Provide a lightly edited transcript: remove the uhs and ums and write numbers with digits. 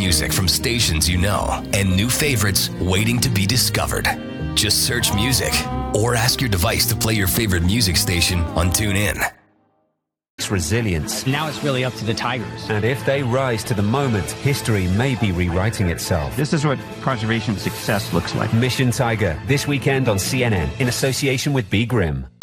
music from stations you know and new favorites waiting to be discovered. Just search music or ask your device to play your favorite music station on TuneIn. Resilience. Now it's really up to the Tigers. And if they rise to the moment, history may be rewriting itself. This is what conservation success looks like. Mission Tiger, this weekend on CNN, in association with Be Grim.